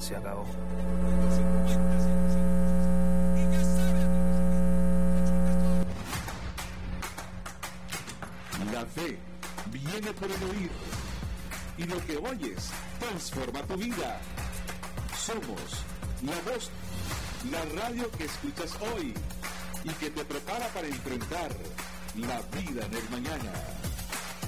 se acabó. La fe viene por el oír, y lo que oyes transforma tu vida. Somos La Voz, la radio que escuchas hoy y que te prepara para enfrentar la vida en el mañana.